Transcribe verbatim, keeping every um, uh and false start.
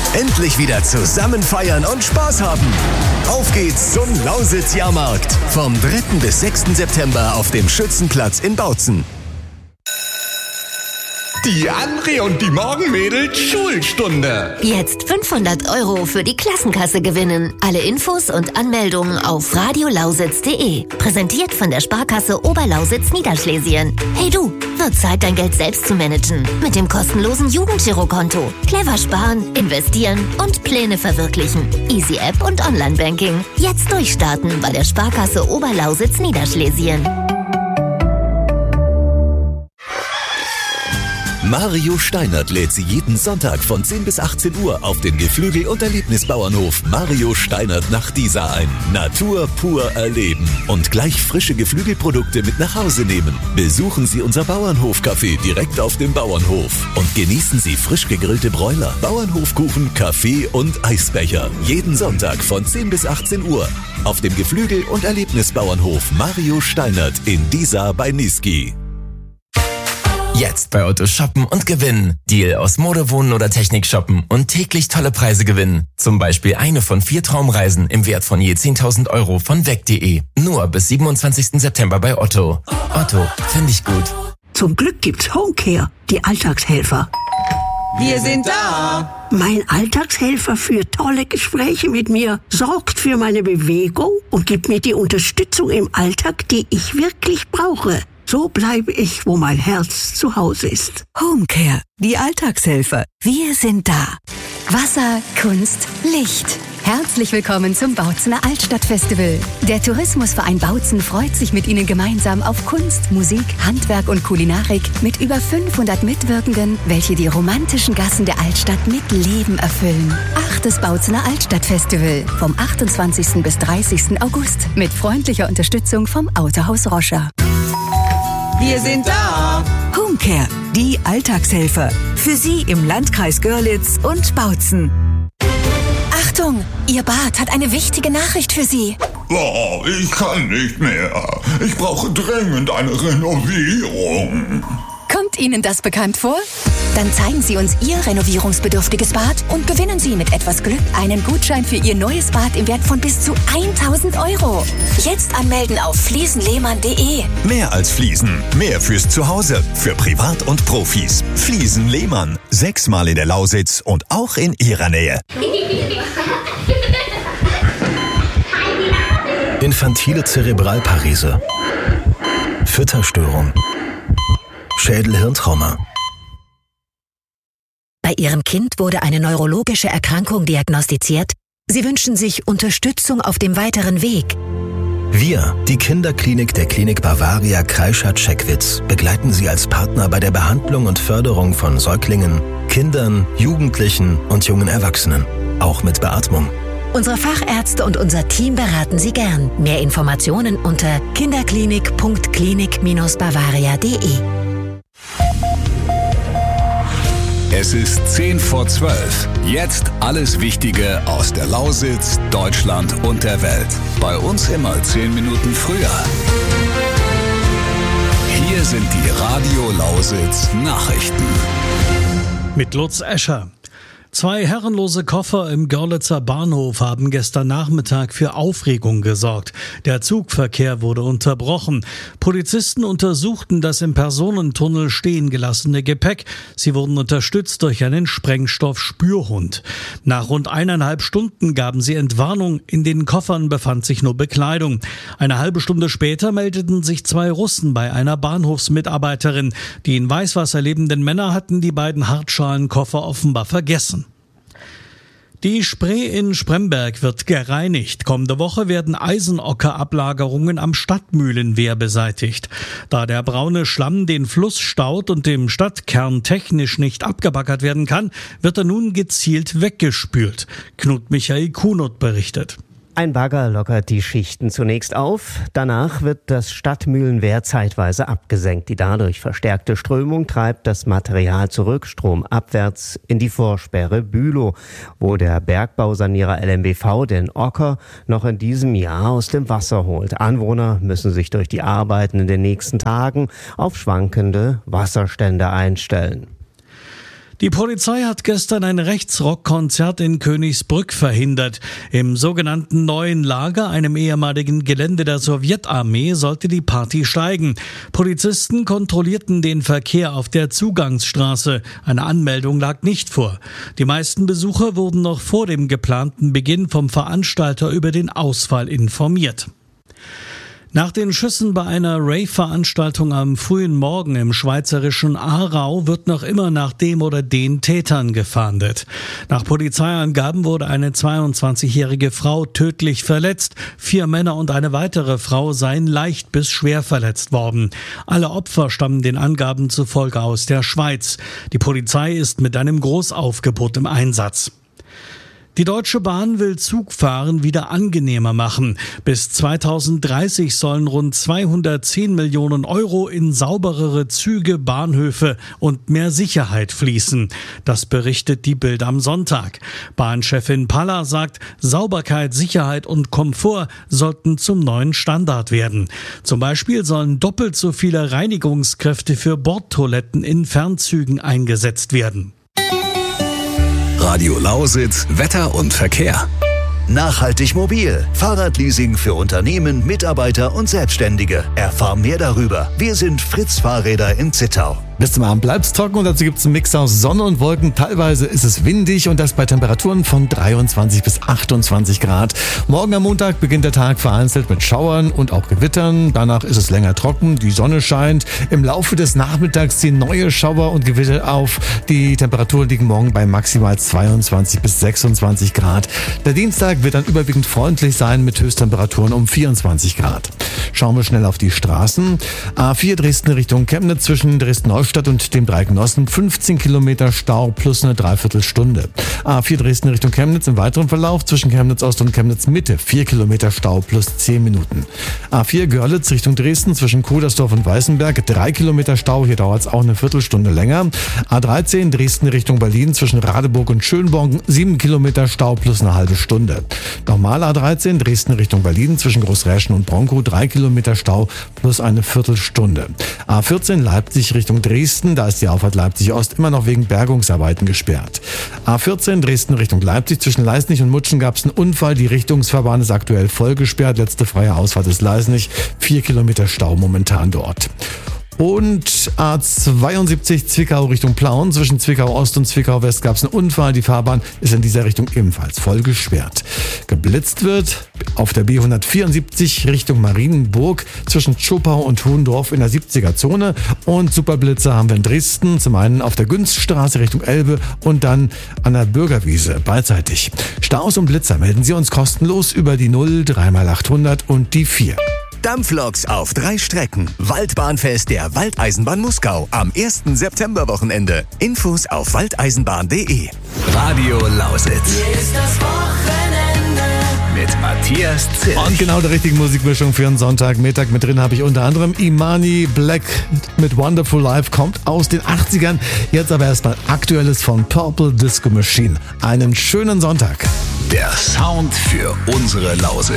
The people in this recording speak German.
Endlich wieder zusammen feiern und Spaß haben. Auf geht's zum Lausitz-Jahrmarkt. Vom dritten bis sechsten September auf dem Schützenplatz in Bautzen. Die André und die Morgenmädels Schulstunde. Jetzt fünfhundert Euro für die Klassenkasse gewinnen. Alle Infos und Anmeldungen auf radiolausitz punkt de. Präsentiert von der Sparkasse Oberlausitz Niederschlesien. Hey du, wird Zeit, dein Geld selbst zu managen. Mit dem kostenlosen Jugendgirokonto. Clever sparen, investieren und Pläne verwirklichen. Easy App und Online-Banking. Jetzt durchstarten bei der Sparkasse Oberlausitz Niederschlesien. Mario Steinert lädt Sie jeden Sonntag von zehn bis achtzehn Uhr auf den Geflügel- und Erlebnisbauernhof Mario Steinert nach Diesa ein. Natur pur erleben und gleich frische Geflügelprodukte mit nach Hause nehmen. Besuchen Sie unser Bauernhof-Café direkt auf dem Bauernhof und genießen Sie frisch gegrillte Bräuler, Bauernhofkuchen, Kaffee und Eisbecher. Jeden Sonntag von zehn bis achtzehn Uhr auf dem Geflügel- und Erlebnisbauernhof Mario Steinert in Diesa bei Niesky. Jetzt bei Otto shoppen und gewinnen. Deal aus Mode, Wohnen oder Technik shoppen und täglich tolle Preise gewinnen. Zum Beispiel eine von vier Traumreisen im Wert von je zehntausend Euro von weg punkt de. Nur bis siebenundzwanzigsten September bei Otto. Otto, finde ich gut. Zum Glück gibt's Homecare, die Alltagshelfer. Wir sind da. Mein Alltagshelfer führt tolle Gespräche mit mir, sorgt für meine Bewegung und gibt mir die Unterstützung im Alltag, die ich wirklich brauche. So bleibe ich, wo mein Herz zu Hause ist. Homecare, die Alltagshelfer. Wir sind da. Wasser, Kunst, Licht. Herzlich willkommen zum Bautzener Altstadtfestival. Der Tourismusverein Bautzen freut sich mit Ihnen gemeinsam auf Kunst, Musik, Handwerk und Kulinarik mit über fünfhundert Mitwirkenden, welche die romantischen Gassen der Altstadt mit Leben erfüllen. Achtes Bautzener Altstadtfestival vom achtundzwanzigsten bis dreißigsten August mit freundlicher Unterstützung vom Autohaus Roscher. Wir sind da. Homecare, die Alltagshelfer. Für Sie im Landkreis Görlitz und Bautzen. Achtung, Ihr Bad hat eine wichtige Nachricht für Sie. Oh, ich kann nicht mehr. Ich brauche dringend eine Renovierung. Kommt Ihnen das bekannt vor? Dann zeigen Sie uns Ihr renovierungsbedürftiges Bad und gewinnen Sie mit etwas Glück einen Gutschein für Ihr neues Bad im Wert von bis zu tausend Euro. Jetzt anmelden auf fliesen lehmann punkt de. Mehr als Fliesen, mehr fürs Zuhause, für Privat und Profis. Fliesen Lehmann, sechsmal in der Lausitz und auch in Ihrer Nähe. Infantile Zerebralparese, Fütterstörung, Schädel-Hirntrauma. Bei Ihrem Kind wurde eine neurologische Erkrankung diagnostiziert. Sie wünschen sich Unterstützung auf dem weiteren Weg. Wir, die Kinderklinik der Klinik Bavaria Kreischath-Scheckwitz, begleiten Sie als Partner bei der Behandlung und Förderung von Säuglingen, Kindern, Jugendlichen und jungen Erwachsenen, auch mit Beatmung. Unsere Fachärzte und unser Team beraten Sie gern. Mehr Informationen unter kinderklinik punkt klinik Bindestrich bavaria punkt de. Es ist zehn vor zwölf. Jetzt alles Wichtige aus der Lausitz, Deutschland und der Welt. Bei uns immer zehn Minuten früher. Hier sind die Radio Lausitz Nachrichten. Mit Lutz Escher. Zwei herrenlose Koffer im Görlitzer Bahnhof haben gestern Nachmittag für Aufregung gesorgt. Der Zugverkehr wurde unterbrochen. Polizisten untersuchten das im Personentunnel stehen gelassene Gepäck. Sie wurden unterstützt durch einen Sprengstoff-Spürhund. Nach rund eineinhalb Stunden gaben sie Entwarnung. In den Koffern befand sich nur Bekleidung. Eine halbe Stunde später meldeten sich zwei Russen bei einer Bahnhofsmitarbeiterin. Die in Weißwasser lebenden Männer hatten die beiden Hartschalenkoffer offenbar vergessen. Die Spree in Spremberg wird gereinigt. Kommende Woche werden Eisenockerablagerungen am Stadtmühlenwehr beseitigt. Da der braune Schlamm den Fluss staut und dem Stadtkern technisch nicht abgebaggert werden kann, wird er nun gezielt weggespült. Knut Michael Kunert berichtet. Ein Bagger lockert die Schichten zunächst auf. Danach wird das Stadtmühlenwehr zeitweise abgesenkt. Die dadurch verstärkte Strömung treibt das Material zurück, stromabwärts in die Vorsperre Bülow, wo der Bergbausanierer L M B V den Ocker noch in diesem Jahr aus dem Wasser holt. Anwohner müssen sich durch die Arbeiten in den nächsten Tagen auf schwankende Wasserstände einstellen. Die Polizei hat gestern ein Rechtsrock-Konzert in Königsbrück verhindert. Im sogenannten Neuen Lager, einem ehemaligen Gelände der Sowjetarmee, sollte die Party steigen. Polizisten kontrollierten den Verkehr auf der Zugangsstraße. Eine Anmeldung lag nicht vor. Die meisten Besucher wurden noch vor dem geplanten Beginn vom Veranstalter über den Ausfall informiert. Nach den Schüssen bei einer Rave-Veranstaltung am frühen Morgen im schweizerischen Aarau wird noch immer nach dem oder den Tätern gefahndet. Nach Polizeiangaben wurde eine zweiundzwanzigjährige Frau tödlich verletzt. Vier Männer und eine weitere Frau seien leicht bis schwer verletzt worden. Alle Opfer stammen den Angaben zufolge aus der Schweiz. Die Polizei ist mit einem Großaufgebot im Einsatz. Die Deutsche Bahn will Zugfahren wieder angenehmer machen. Bis zweitausenddreißig sollen rund zweihundertzehn Millionen Euro in sauberere Züge, Bahnhöfe und mehr Sicherheit fließen. Das berichtet die Bild am Sonntag. Bahnchefin Palla sagt, Sauberkeit, Sicherheit und Komfort sollten zum neuen Standard werden. Zum Beispiel sollen doppelt so viele Reinigungskräfte für Bordtoiletten in Fernzügen eingesetzt werden. Radio Lausitz, Wetter und Verkehr. Nachhaltig mobil. Fahrradleasing für Unternehmen, Mitarbeiter und Selbstständige. Erfahr mehr darüber. Wir sind Fritz Fahrräder in Zittau. Bis zum Abend bleibt's trocken und dazu gibt's einen Mix aus Sonne und Wolken. Teilweise ist es windig und das bei Temperaturen von dreiundzwanzig bis achtundzwanzig Grad. Morgen am Montag beginnt der Tag vereinzelt mit Schauern und auch Gewittern. Danach ist es länger trocken, die Sonne scheint. Im Laufe des Nachmittags ziehen neue Schauer und Gewitter auf. Die Temperaturen liegen morgen bei maximal zweiundzwanzig bis sechsundzwanzig Grad. Der Dienstag wird dann überwiegend freundlich sein mit Höchsttemperaturen um vierundzwanzig Grad. Schauen wir schnell auf die Straßen. A vier Dresden Richtung Chemnitz zwischen Dresden-Neustadt und dem Dreiecknossen fünfzehn Kilometer Stau plus eine Dreiviertelstunde. A vier Dresden Richtung Chemnitz im weiteren Verlauf zwischen Chemnitz Ost und Chemnitz Mitte vier Kilometer Stau plus zehn Minuten. A vier Görlitz Richtung Dresden zwischen Kudersdorf und Weißenberg drei Kilometer Stau, hier dauert es auch eine Viertelstunde länger. A dreizehn Dresden Richtung Berlin zwischen Radeburg und Schönborn sieben Kilometer Stau plus eine halbe Stunde. Nochmal A dreizehn Dresden Richtung Berlin zwischen Großräschen und Bronkow drei Kilometer Stau plus eine Viertelstunde. A vierzehn Leipzig Richtung Dresden, da ist die Auffahrt Leipzig Ost immer noch wegen Bergungsarbeiten gesperrt. A vierzehn Dresden Richtung Leipzig zwischen Leisnig und Mutschen gab es einen Unfall, die Richtungsfahrbahn ist aktuell voll gesperrt, letzte freie Ausfahrt ist Leisnig, vier Kilometer Stau momentan dort. Und A zweiundsiebzig Zwickau Richtung Plauen. Zwischen Zwickau Ost und Zwickau West gab es einen Unfall. Die Fahrbahn ist in dieser Richtung ebenfalls voll gesperrt. Geblitzt wird auf der B hundertvierundsiebzig Richtung Marienburg zwischen Zschopau und Hohendorf in der siebziger Zone. Und Superblitzer haben wir in Dresden. Zum einen auf der Günststraße Richtung Elbe und dann an der Bürgerwiese beidseitig. Staus und Blitzer melden Sie uns kostenlos über die null drei mal achthundert und die vier. Dampfloks auf drei Strecken. Waldbahnfest der Waldeisenbahn Muskau am ersten September-Wochenende. Infos auf waldeisenbahn punkt de. Radio Lausitz. Hier ist das Wochenende mit Matthias Zill. Und genau der richtigen Musikmischung für einen Sonntagmittag. Mit drin habe ich unter anderem Imani Black mit Wonderful Life, kommt aus den achtzigern. Jetzt aber erstmal Aktuelles von Purple Disco Machine. Einen schönen Sonntag. Der Sound für unsere Lausitz.